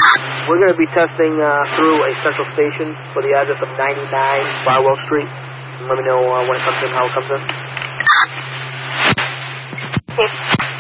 We're going to be testing through a central station for the address of 99 Barwell Street. Let me know when it comes in, how it comes in.